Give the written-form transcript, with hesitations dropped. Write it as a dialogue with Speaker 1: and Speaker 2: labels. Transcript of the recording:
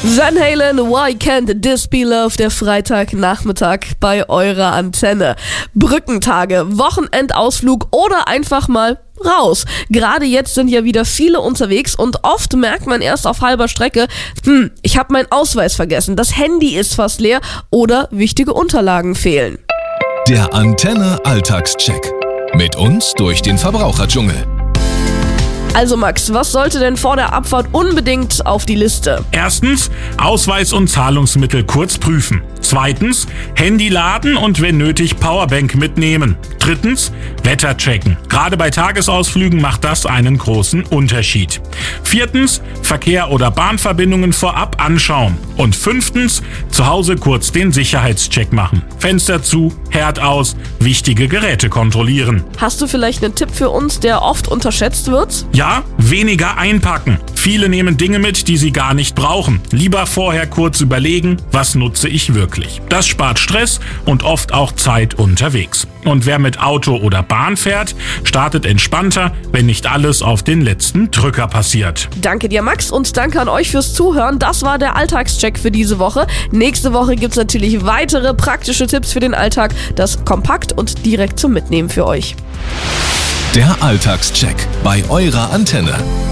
Speaker 1: Van Halen, Why Can't This Be Love, der Freitagnachmittag bei eurer Antenne. Brückentage, Wochenendausflug oder einfach mal raus. Gerade jetzt sind ja wieder viele unterwegs und oft merkt man erst auf halber Strecke, ich habe meinen Ausweis vergessen, das Handy ist fast leer oder wichtige Unterlagen fehlen.
Speaker 2: Der Antenne Alltagscheck. Mit uns durch den Verbraucherdschungel.
Speaker 1: Also Max, was sollte denn vor der Abfahrt unbedingt auf die Liste?
Speaker 3: Erstens, Ausweis und Zahlungsmittel kurz prüfen. Zweitens, Handy laden und wenn nötig Powerbank mitnehmen. Drittens, Wetter checken. Gerade bei Tagesausflügen macht das einen großen Unterschied. Viertens, Verkehr oder Bahnverbindungen vorab anschauen. Und fünftens, zu Hause kurz den Sicherheitscheck machen. Fenster zu, Herd aus, wichtige Geräte kontrollieren.
Speaker 1: Hast du vielleicht einen Tipp für uns, der oft unterschätzt wird?
Speaker 3: Ja, weniger einpacken. Viele nehmen Dinge mit, die sie gar nicht brauchen. Lieber vorher kurz überlegen, was nutze ich wirklich. Das spart Stress und oft auch Zeit unterwegs. Und wer mit Auto oder Bahn fährt, startet entspannter, wenn nicht alles auf den letzten Drücker passiert.
Speaker 1: Danke dir, Max, und danke an euch fürs Zuhören. Das war der Alltagscheck für diese Woche. Nächste Woche gibt's natürlich weitere praktische Tipps für den Alltag. Das kompakt und direkt zum Mitnehmen für euch.
Speaker 2: Der Alltagscheck bei eurer Antenne.